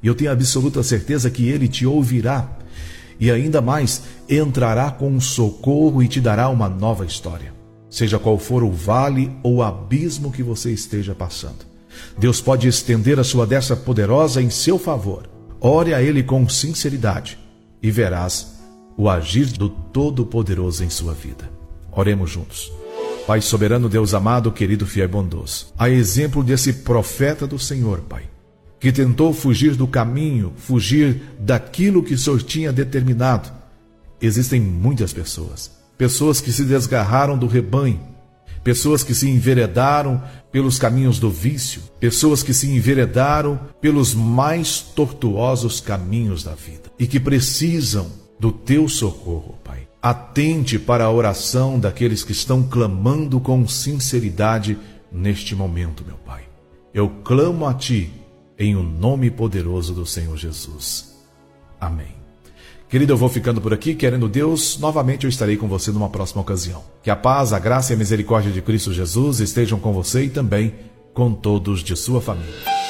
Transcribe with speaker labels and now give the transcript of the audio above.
Speaker 1: E eu tenho absoluta certeza que Ele te ouvirá. E ainda mais, entrará com um socorro e te dará uma nova história. Seja qual for o vale ou abismo que você esteja passando, Deus pode estender a sua destra poderosa em seu favor. Ore a Ele com sinceridade e verás o agir do Todo-Poderoso em sua vida. Oremos juntos. Pai soberano, Deus amado, querido, fiel e bondoso, a exemplo desse profeta do Senhor, Pai, que tentou fugir do caminho, fugir daquilo que o Senhor tinha determinado. Existem muitas pessoas que se desgarraram do rebanho, pessoas que se enveredaram pelos caminhos do vício, pessoas que se enveredaram pelos mais tortuosos caminhos da vida e que precisam do teu socorro, Pai. Atente para a oração daqueles que estão clamando com sinceridade neste momento, meu Pai. Eu clamo a Ti em o nome poderoso do Senhor Jesus. Amém. Querido, eu vou ficando por aqui, querendo Deus, novamente eu estarei com você numa próxima ocasião. Que a paz, a graça e a misericórdia de Cristo Jesus estejam com você e também com todos de sua família.